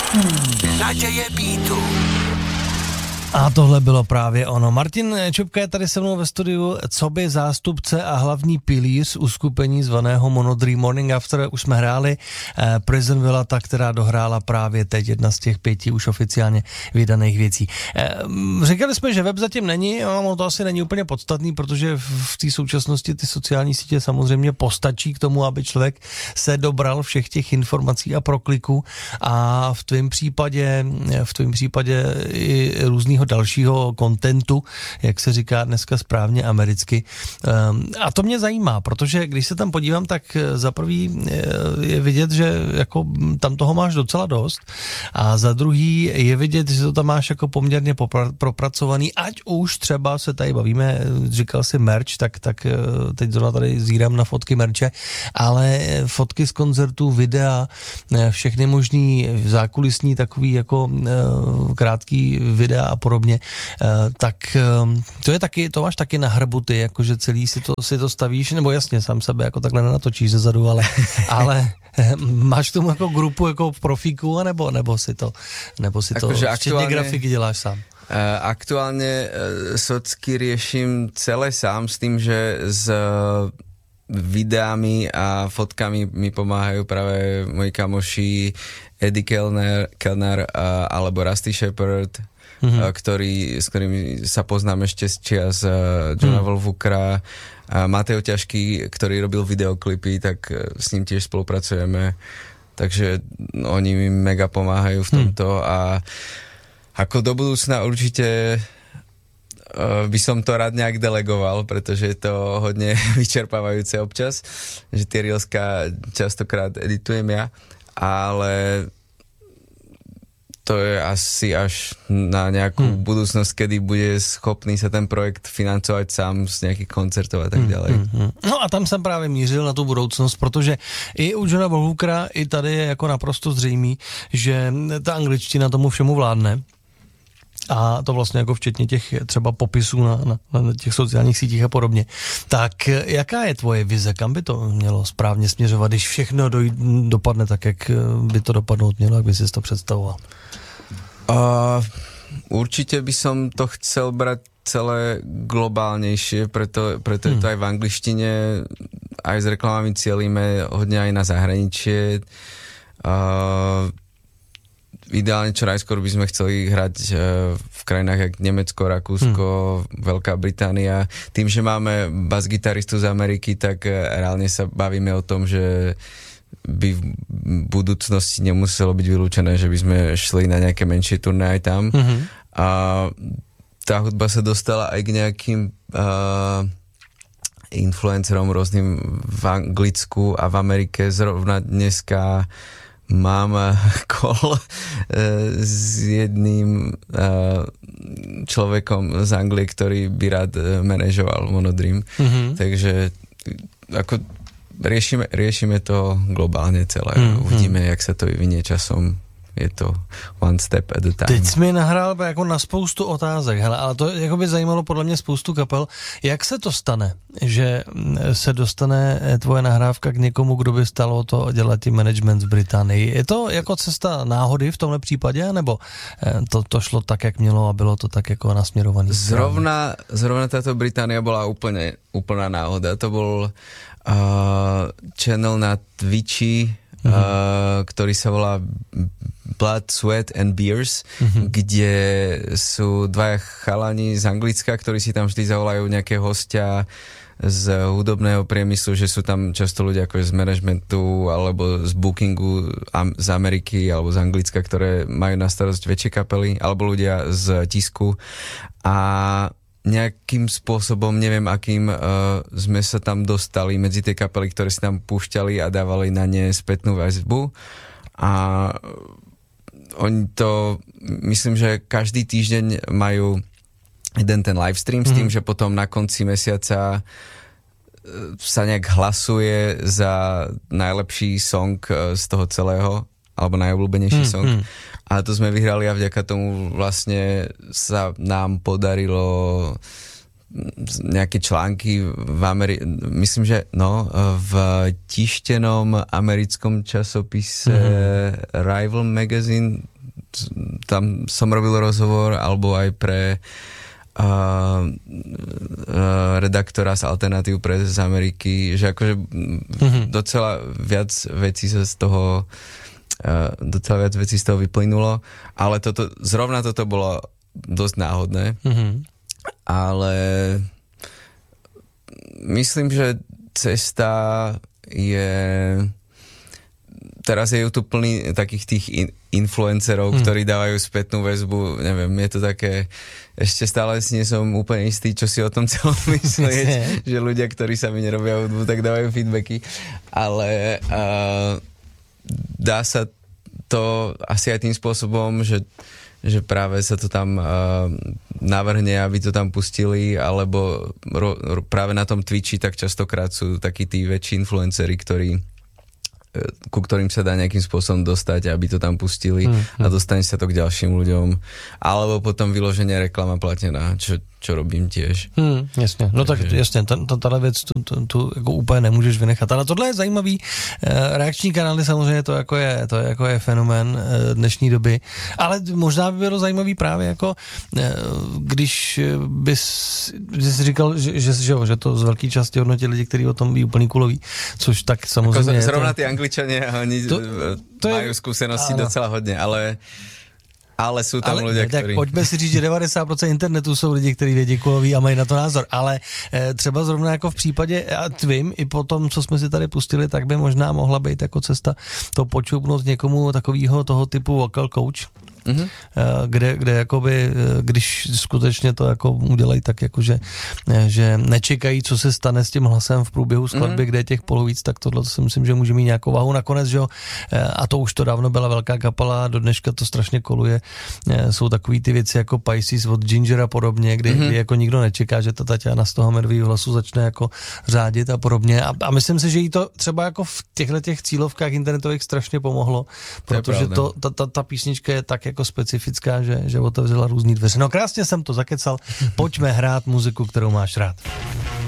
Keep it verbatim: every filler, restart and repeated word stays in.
Naděje beatu. A tohle bylo právě ono. Martin Čupka je tady se mnou ve studiu, coby zástupce a hlavní pilíř uskupení zvaného Monodream Morning After. Už jsme hráli eh, Prison Villa, ta, která dohrála právě teď, jedna z těch pěti už oficiálně vydaných věcí. Eh, říkali jsme, že web zatím není, a ono to asi není úplně podstatný, protože v, v té současnosti ty sociální sítě samozřejmě postačí k tomu, aby člověk se dobral všech těch informací a prokliků, a v tvém případě, v tvém případě i různých dalšího kontentu, jak se říká dneska správně americky. A to mě zajímá, protože když se tam podívám, tak za prvý je vidět, že jako tam toho máš docela dost, a za druhý je vidět, že to tam máš jako poměrně popra- propracovaný, ať už třeba se tady bavíme, říkal si merch, tak, tak teď zrovna tady zírám na fotky merče, ale fotky z koncertů, videa, všechny možný zákulisní takový jako krátký videa a podobně, tak to je taky, to máš taky na hrbu ty, jakože celý si to, si to stavíš, nebo jasně, sám sebe jako takhle nenatočíš zezadu, ale, ale máš k tomu jako grupu jako profíků, anebo, nebo si to, nebo si to, včetně grafiky děláš sám? Aktuálne socky riešim celé sám s tým, že s videami a fotkami mi pomáhajú práve moji kamoši Eddie Kellner, Kellner alebo Rusty Shepard, mm-hmm. ktorý, s ktorými sa poznám ešte z čias Johna mm. Wolfwookera, a Mateo Ťažký, ktorý robil videoklipy, tak s ním tiež spolupracujeme, takže no, oni mi mega pomáhajú v tomto, mm. a ako do budúcna určite uh, by som to rád nejak delegoval, pretože je to hodne vyčerpávajúce občas, že tie reelska častokrát editujem ja, ale to je asi až na nejakú hmm. budúcnosť, kedy bude schopný sa ten projekt financovať sám z nejakých koncertov a tak ďalej. Hmm, hmm. No a tam jsem právě mířil na tu budoucnost, protože i u Johna Wolfwookera i tady je jako naprosto zřejmý, že ta angličtina tomu všemu vládne. A to vlastně jako včetně těch třeba popisů na, na, na těch sociálních sítích a podobně. Tak jaká je tvoje vize, kam by to mělo správně směřovat, když všechno doj, dopadne tak, jak by to dopadnout mělo, jak by si to představoval? Uh, určite by som to chcel brať celé globálnejšie, preto, preto hmm. je to aj v angličtine, aj s reklamami cielíme hodne aj na zahraničie. Uh, ideálne čo najskôr by sme chceli hrať uh, v krajinách jak Nemecko, Rakúsko, hmm. Veľká Británia. Tým, že máme bas-gitaristu z Ameriky, tak uh, reálne sa bavíme o tom, že by v budúcnosti nemuselo byť vylúčené, že by sme šli na nejaké menšie turné aj tam. Mm-hmm. A tá hudba sa dostala aj k nejakým uh, influencerom rôznym v Anglicku a v Amerike. Zrovna dneska mám call uh, s jedným uh, človekom z Anglie, ktorý by rád uh, manažoval Monodream. Mm-hmm. Takže ako Riešime, riešime to globálne celé. Mm, Uvidíme, mm. jak sa to vyvinie časom. Je to one step at a time. Teď jsi mi nahrál jako na spoustu otázek, hele, ale to jako by zajímalo podle mě spoustu kapel. Jak se to stane, že se dostane tvoje nahrávka k někomu, kdo by stalo to dělat tím management v Británii? Je to jako cesta náhody v tomhle případě, nebo to, to šlo tak, jak mělo a bylo to tak jako nasměrovaný? Zrovna, zrovna táto Británia bola úplne úplná náhoda. To bol uh, channel na Twitchi, mm-hmm. uh, ktorý sa volá Blood, Sweat and Beers, mm-hmm. kde sú dvaja chalani z Anglicka, ktorí si tam vždy zavolajú nejaké hostia z hudobného priemyslu, že sú tam často ľudia ako z managementu alebo z bookingu z Ameriky alebo z Anglicka, ktoré majú na starosť väčšie kapely, alebo ľudia z tisku. A nejakým spôsobom, neviem akým, uh, sme sa tam dostali medzi tie kapely, ktoré si tam púšťali a dávali na ne spätnú väzbu. A oni to, myslím, že každý týždeň majú jeden ten livestream mm-hmm. s tým, že potom na konci mesiaca sa nejak hlasuje za najlepší song z toho celého, alebo najobľúbenejší mm-hmm. song. A to sme vyhrali a vďaka tomu vlastne sa nám podarilo nejaké články v Ameri- myslím, že no, v tištenom americkom časopise mm-hmm. Rival Magazine tam som robil rozhovor, alebo aj pre uh, uh, redaktora z Alternatív Press z Ameriky, že akože mm-hmm. docela viac vecí sa z toho uh, docela viac vecí z toho vyplynulo, ale toto, zrovna toto bolo dosť náhodné, mm-hmm. ale myslím, že cesta je... Teraz je YouTube plný takých tých in- influencerov, hmm. ktorí dávajú spätnú väzbu, neviem, je to také, ešte stále si nie som úplne istý, čo si o tom celom myslieť, že ľudia, ktorí sa mi nerobia hudbu, tak dávajú feedbacky, ale uh, dá sa to asi aj tým spôsobom, že, že práve sa to tam uh, navrhne, aby to tam pustili, alebo ro, ro, práve na tom Twitchi tak častokrát sú takí tí väčší influenceri, ktorí ku ktorým sa dá nejakým spôsobom dostať, aby to tam pustili hmm, a dostane sa to k ďalším ľuďom. Alebo potom vyloženie reklama platená, čo, čo robím tiež. Hmm, jasně, no takže... tak jasně, tato věc tu, tu, tu jako úplně nemůžeš vynechat. Ale tohle je zajímavý. Reakční kanály samozřejmě to jako je, to jako je fenomén dnešní doby. Ale možná by bylo zajímavý právě jako, když bys, bys si říkal, že, že, že, že to z velké části hodnotí lidi, kteří o tom ví úplný kulový, což tak samozřejmě jako zrovna ty Angličania, oni to, to majú je, skúsenosti áno. docela hodně, ale ale sú tam ale, ľudia, tak ktorí... Pojďme si říct, že devadesát procent internetu jsou lidi, kteří vědí kulový a mají na to názor, ale e, třeba zrovna jako v případě a tvým, i po tom, co jsme si tady pustili, tak by možná mohla být jako cesta to počupnout někomu takového toho typu vocal coach, mm-hmm. kde, kde jakoby, když skutečně to jako udělají tak jako, že, že nečekají, co se stane s tím hlasem v průběhu skladby, mm-hmm. kde je těch polů víc, tak tohle si myslím, že může mít nějakou váhu. Nakonec, že jo, a to už to dávno byla velká kapela, do dneška to strašně koluje, jsou takový ty věci jako Pisces od Ginger a podobně, kdy, mm-hmm. kdy jako nikdo nečeká, že ta Tatiana z toho medvího hlasu začne jako řádit a podobně. A, a myslím si, že jí to třeba jako v těchto těch cílovkách internetových strašně pomohlo, protože to, ta, ta, ta písnička je tak jako specifická, že, že otevřela různý dveře. No krásně jsem to zakecal. Pojďme hrát muziku, kterou máš rád.